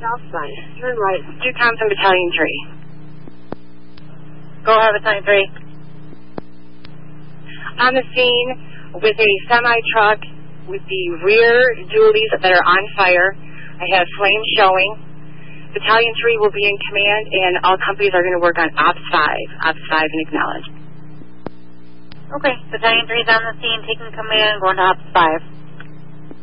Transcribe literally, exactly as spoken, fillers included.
south side. Turn right. Stu Thompson, Battalion three. Go ahead, Battalion three. On the scene with a semi-truck with the rear dualies that are on fire. I have flames showing. Battalion three will be in command, and all companies are going to work on Ops five. Ops five and acknowledge. Okay, Battalion three is on the scene, taking command, going to Ops five.